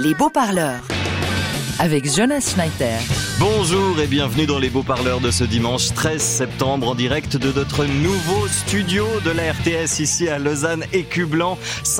Les beaux-parleurs avec Jonas Schneider. Bonjour et bienvenue dans les beaux-parleurs de ce dimanche 13 septembre en direct de notre nouveau studio de la RTS ici à Lausanne Écublanc.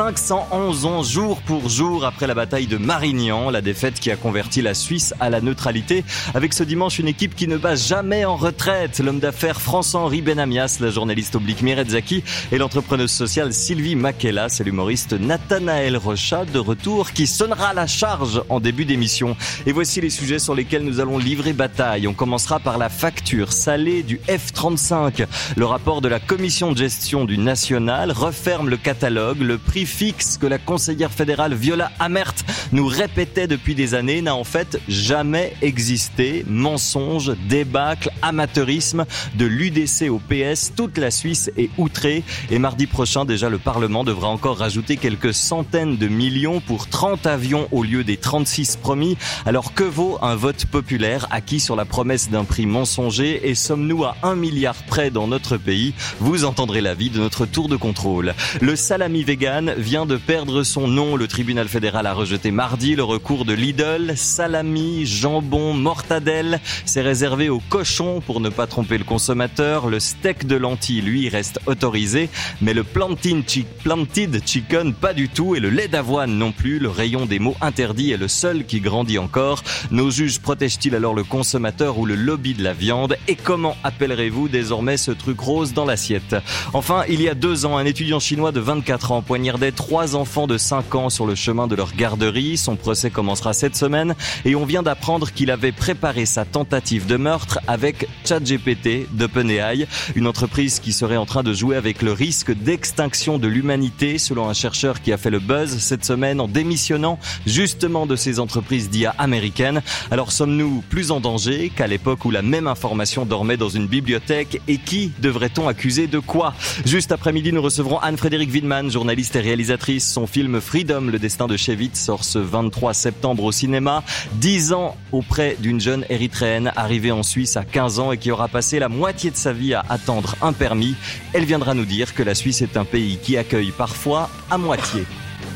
511 ans jour pour jour après la bataille de Marignan, la défaite qui a converti la Suisse à la neutralité. Avec ce dimanche une équipe qui ne bat jamais en retraite. L'homme d'affaires François-Henri Benamias, la journaliste oblique Mireille Zaki et l'entrepreneuse sociale Sylvie Makela. C'est l'humoriste Nathanaël Rochat de retour qui sonnera la charge en début d'émission. Et voici les sujets sur lesquels nous allons livrer bataille. On commencera par la facture salée du F-35. Le rapport de la commission de gestion du National referme le catalogue. Le prix fixe que la conseillère fédérale Viola Amert nous répétait depuis des années n'a en fait jamais existé. Mensonge, débâcle, amateurisme, de l'UDC au PS, toute la Suisse est outrée. Et mardi prochain, déjà, le Parlement devra encore rajouter quelques centaines de millions pour 30 avions au lieu des 36 promis. Alors que vaut un vote populaire acquis sur la promesse d'un prix mensonger et sommes-nous à 1 milliard près dans notre pays? Vous entendrez l'avis de notre tour de contrôle. Le salami vegan vient de perdre son nom. Le tribunal fédéral a rejeté mardi le recours de Lidl. Salami, jambon, mortadelle, c'est réservé aux cochons pour ne pas tromper le consommateur. Le steak de lentilles, lui, reste autorisé, mais le planted chicken, pas du tout, et le lait d'avoine non plus. Le rayon des mots interdits est le seul qui grandit encore. Nos juges protègent-ils alors le consommateur ou le lobby de la viande? Et comment appellerez-vous désormais ce truc rose dans l'assiette? Enfin, il y a 2 ans, un étudiant chinois de 24 ans poignardait 3 enfants de 5 ans sur le chemin de leur garderie. Son procès commencera cette semaine et on vient d'apprendre qu'il avait préparé sa tentative de meurtre avec ChatGPT d'OpenAI, une entreprise qui serait en train de jouer avec le risque d'extinction de l'humanité, selon un chercheur qui a fait le buzz cette semaine en démissionnant justement de ces entreprises d'IA américaines. Alors sommes-nous plus en danger qu'à l'époque où la même information dormait dans une bibliothèque? Et qui devrait-on accuser de quoi? Juste après-midi, nous recevrons Anne-Frédérique Widman, journaliste et réalisatrice. Son film Freedom, le destin de Chevitz, sort ce 23 septembre au cinéma. 10 ans auprès d'une jeune érythréenne arrivée en Suisse à 15 ans et qui aura passé la moitié de sa vie à attendre un permis. Elle viendra nous dire que la Suisse est un pays qui accueille parfois à moitié.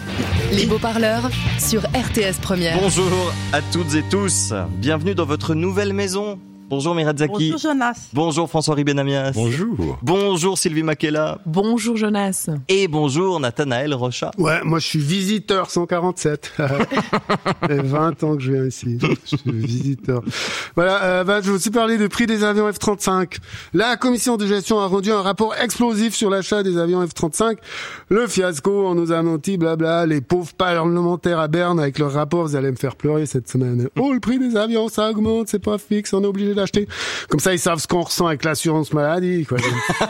Les beaux-parleurs sur RTS Première. Bonjour à toutes et tous. Bienvenue dans votre nouvelle maison. Bonjour Mireille Zaki. Bonjour Jonas. Bonjour François-Henri Benamias. Bonjour. Bonjour Sylvie Makela. Bonjour Jonas. Et bonjour Nathanaël Rochat. Ouais, moi je suis visiteur 147. Ça fait 20 ans que je viens ici. Je suis visiteur. Voilà, je vais aussi parler du prix des avions F-35. La commission de gestion a rendu un rapport explosif sur l'achat des avions F-35. Le fiasco, on nous a menti, blabla. Les pauvres parlementaires à Berne avec leur rapport, vous allez me faire pleurer cette semaine. Oh, le prix des avions, ça augmente, c'est pas fixe, on est obligé d'acheter. Comme ça, ils savent ce qu'on ressent avec l'assurance maladie, quoi.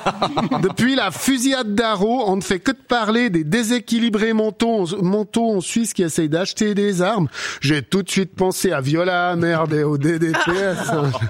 Depuis la fusillade d'Arro, on ne fait que de parler des déséquilibrés mentaux en Suisse qui essayent d'acheter des armes. J'ai tout de suite pensé à Viola Amert et au DDPS.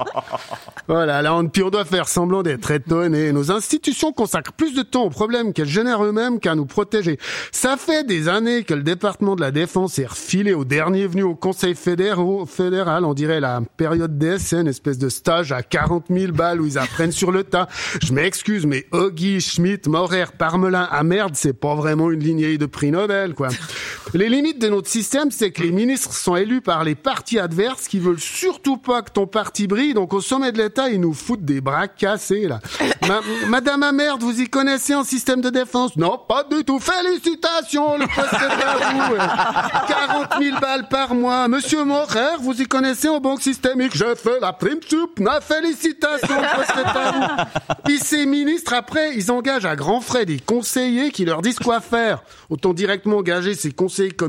Voilà, là, on doit faire semblant d'être étonnés. Nos institutions consacrent plus de temps aux problèmes qu'elles génèrent eux-mêmes qu'à nous protéger. Ça fait des années que le département de la Défense est refilé au dernier venu au Conseil fédéral. On dirait la période DSN, espèce de stage à 40 000 balles où ils apprennent sur le tas. Je m'excuse, mais Hoggy, Schmitt, Maurer, Parmelin, Amerd, c'est pas vraiment une lignée de prix Nobel, quoi. Les limites de notre système, c'est que les ministres sont élus par les partis adverses qui veulent surtout pas que ton parti brille, donc au sommet de l'État, ils nous foutent des bras cassés, là. Madame Amerd, vous y connaissez en système de défense? Non, pas du tout. Félicitations, le poste est à vous. 40 000 balles par mois. Monsieur Maurer, vous y connaissez en banque systémique? Je fais la prime sup. Félicitations, le poste est à vous. Puis ces ministres, après, ils engagent à grands frais des conseillers qui leur disent quoi faire. Autant directement engager ces conseillers comme